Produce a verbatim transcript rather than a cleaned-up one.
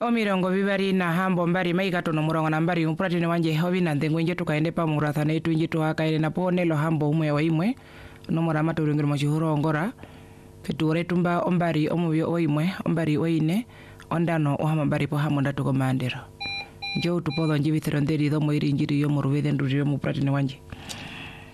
Omirongo bibari na hambo mbari maikato no murongo na mbari umpratini wanje hobi na ndengo nje tukaende pa murathana itu nje tuhakaile na ponelo hambo umwe wa imwe no murama turingiro machihuro ngora feture tumba ombari omubyo oimwe ombari oine ondano ohama mbari po hamonda tukomandero njo tupodho njibithiro nderi dho moiri njiri yo murubethe ndurire mu pratini wanje